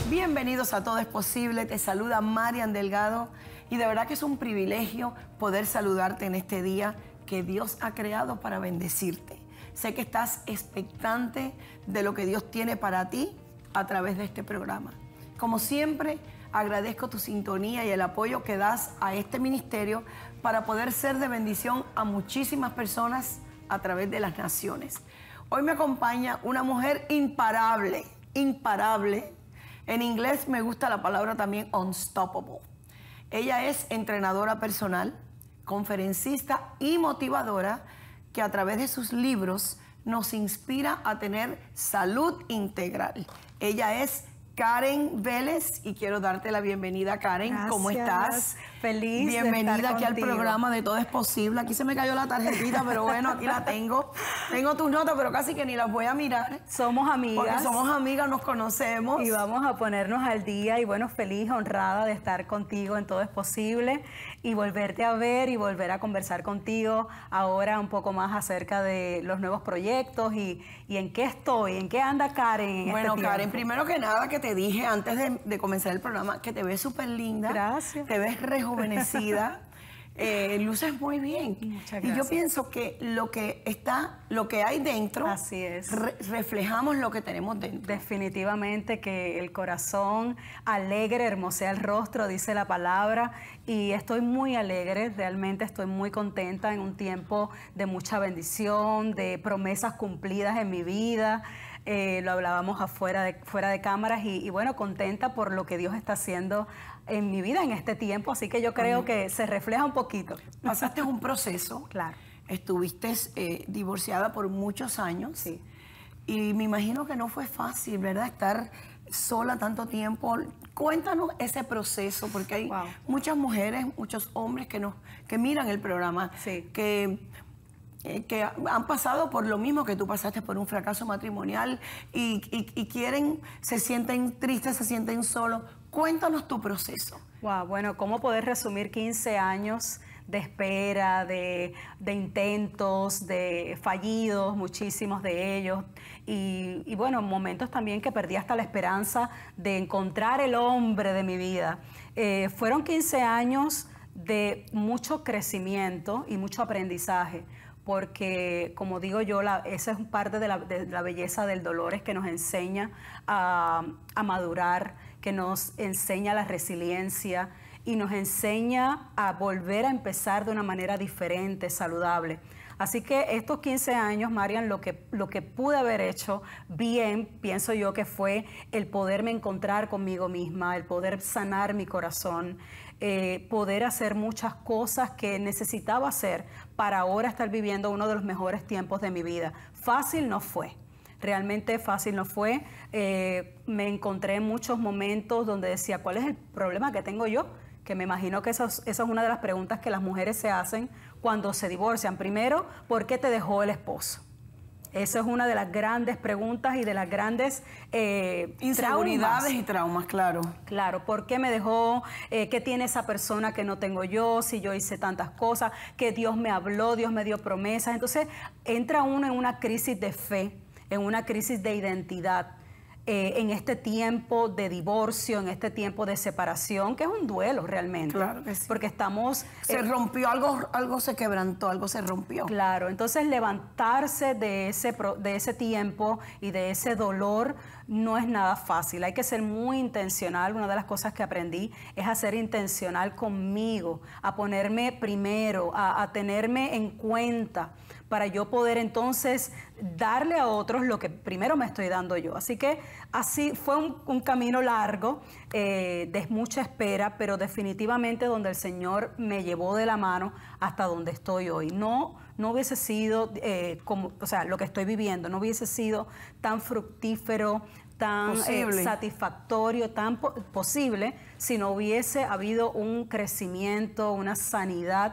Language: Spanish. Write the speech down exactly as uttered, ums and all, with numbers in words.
Bienvenidos a Todo es Posible, te saluda Marian Delgado y de verdad que es un privilegio poder saludarte en este día que Dios ha creado para bendecirte. Sé que estás expectante de lo que Dios tiene para ti a través de este programa. Como siempre, agradezco tu sintonía y el apoyo que das a este ministerio para poder ser de bendición a muchísimas personas a través de las naciones. Hoy me acompaña una mujer imparable, imparable. En inglés me gusta la palabra también unstoppable. Ella es entrenadora personal, conferencista y motivadora que a través de sus libros nos inspira a tener salud integral. Ella es Karen Vélez y quiero darte la bienvenida, Karen. Gracias. ¿Cómo estás? Feliz Bienvenida de estar aquí contigo. al programa de Todo es Posible. Aquí se me cayó la tarjetita, pero bueno, aquí la tengo. Tengo tus notas, pero casi que ni las voy a mirar. Somos amigas. Porque somos amigas, nos conocemos. Y vamos a ponernos al día. Y bueno, feliz, honrada de estar contigo en Todo es Posible y volverte a ver y volver a conversar contigo ahora un poco más acerca de los nuevos proyectos y, y en qué estoy, en qué anda Karen en Bueno, este Karen, tiempo. primero que nada que te dije antes de, de comenzar el programa que te ves súper linda. Gracias. Te ves rejuvenecida. Eh, luces muy bien. Muchas y yo gracias. pienso que lo que está, lo que hay dentro, Así es. re- reflejamos lo que tenemos dentro. Definitivamente que el corazón alegre hermosea el rostro, dice la palabra, y estoy muy alegre, realmente estoy muy contenta en un tiempo de mucha bendición, de promesas cumplidas en mi vida. Eh, lo hablábamos afuera de, fuera de cámaras y, y bueno, contenta por lo que Dios está haciendo en mi vida en este tiempo, así que yo creo Amén. que se refleja un poquito. Pasaste un proceso. Claro. Estuviste eh, divorciada por muchos años. Sí. Y me imagino que no fue fácil, ¿verdad? Estar sola tanto tiempo. Cuéntanos ese proceso, porque hay Wow. muchas mujeres, muchos hombres que, nos, que miran el programa, Sí. que, eh, que han pasado por lo mismo que tú pasaste, por un fracaso matrimonial y, y, y quieren, se sienten tristes, se sienten solos. Cuéntanos tu proceso. Wow, bueno, ¿cómo poder resumir quince años de espera, de, de intentos, de fallidos, muchísimos de ellos? Y, y bueno, momentos también que perdí hasta la esperanza de encontrar el hombre de mi vida. Eh, fueron quince años de mucho crecimiento y mucho aprendizaje, porque como digo yo, la, esa es parte de la, de la belleza del dolor, es que nos enseña a, a madurar, que nos enseña la resiliencia y nos enseña a volver a empezar de una manera diferente, saludable. Así que estos quince años, Marian, lo que, lo que pude haber hecho bien, pienso yo que fue el poderme encontrar conmigo misma, el poder sanar mi corazón, eh, poder hacer muchas cosas que necesitaba hacer para ahora estar viviendo uno de los mejores tiempos de mi vida. Fácil no fue. Realmente fácil no fue. Eh, me encontré en muchos momentos donde decía, ¿cuál es el problema que tengo yo? Que me imagino que eso es, eso es una de las preguntas que las mujeres se hacen cuando se divorcian. Primero, ¿por qué te dejó el esposo? Esa es una de las grandes preguntas y de las grandes eh, Inseguridades traumas. y traumas, claro. Claro, ¿por qué me dejó? Eh, ¿Qué tiene esa persona que no tengo yo? Si yo hice tantas cosas, que Dios me habló, Dios me dio promesas. Entonces entra uno en una crisis de fe, en una crisis de identidad, eh, en este tiempo de divorcio, en este tiempo de separación, que es un duelo realmente. Claro que sí. Porque estamos... Se eh, rompió, algo, algo se quebrantó, algo se rompió. Claro, entonces levantarse de ese, pro- de ese tiempo y de ese dolor no es nada fácil. Hay que ser muy intencional. Una de las cosas que aprendí es a ser intencional conmigo, a ponerme primero, a, a tenerme en cuenta para yo poder entonces darle a otros lo que primero me estoy dando yo. Así que así fue un, un camino largo, eh, de mucha espera, pero definitivamente donde el Señor me llevó de la mano hasta donde estoy hoy. No, no hubiese sido, eh, como, o sea, lo que estoy viviendo, no hubiese sido tan fructífero, tan Posible. eh, satisfactorio, tan po- posible, si no hubiese habido un crecimiento, una sanidad